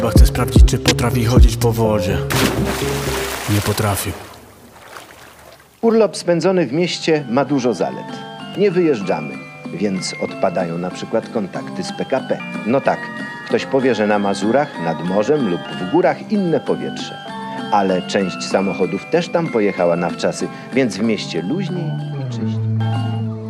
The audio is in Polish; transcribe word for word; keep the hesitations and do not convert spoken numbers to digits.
Chcę sprawdzić, czy potrafi chodzić po wodzie. Nie potrafił. Urlop spędzony w mieście ma dużo zalet. Nie wyjeżdżamy, więc odpadają na przykład kontakty z P K P. No tak, ktoś powie, że na Mazurach, nad morzem lub w górach inne powietrze. Ale część samochodów też tam pojechała na wczasy, więc w mieście luźniej